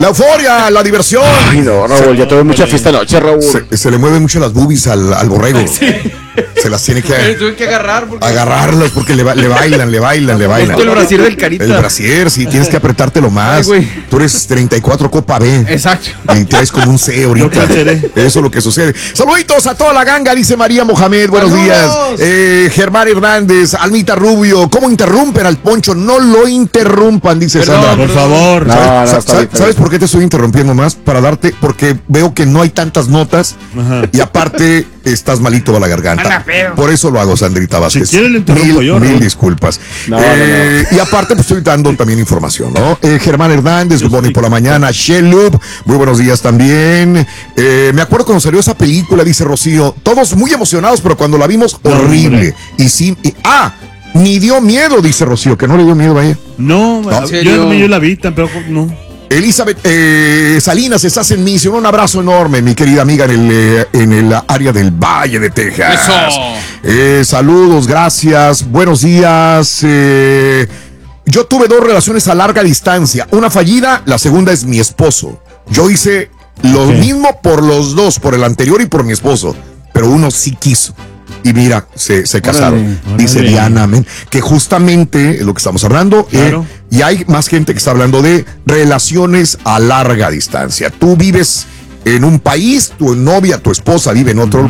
La euforia, la diversión. Ay, no, Raúl, ya tuve mucha fiesta anoche, Raúl. Se le mueven mucho las boobies al borrego. Sí. Se las tiene que Tuve que agarrar. agarrarlas porque le bailan. El brasier del Carita. El brasier, sí, tienes que apretártelo más. Ay, tú eres 34 Copa B. Exacto. Y traes como un C ahorita. Eso es lo que sucede. Saluditos a toda la ganga, dice María Mohamed. Buenos ¡Saludos! días. Germán Hernández, Almita Rubio. ¿Cómo interrumpen al Poncho? No lo interrumpan, dice Perdón, Sandra. Por favor. ¿Sabes por qué te estoy interrumpiendo más? Para darte, porque veo que no hay tantas notas. Ajá. Y aparte estás malito a la garganta. Anda feo. Por eso lo hago, Sandrita Vázquez. Si quiere le interrumpo yo, Mil ¿no? disculpas. No. Y aparte, pues estoy dando también información, ¿no? Germán Hernández, Good Morning por la mañana. Shelup, muy buenos días también. Me acuerdo cuando salió esa película, dice Rocío, todos muy emocionados, pero cuando la vimos, horrible. Hombre. Y sí, ni dio miedo, dice Rocío, que no le dio miedo a ella. No, ¿En serio? yo la vi, tampoco, no. Elizabeth Salinas, estás en misión. Un abrazo enorme, mi querida amiga en el área del Valle de Texas. Saludos, gracias, buenos días. Yo tuve 2 relaciones a larga distancia. Una fallida, la segunda es mi esposo. Yo hice lo mismo por los dos, por el anterior y por mi esposo. Pero uno sí quiso. Y mira, se casaron. Órale. Dice Diana, amén. Que justamente lo que estamos hablando, Claro. y hay más gente que está hablando de relaciones a larga distancia. Tú vives en un país, tu novia, tu esposa vive en otro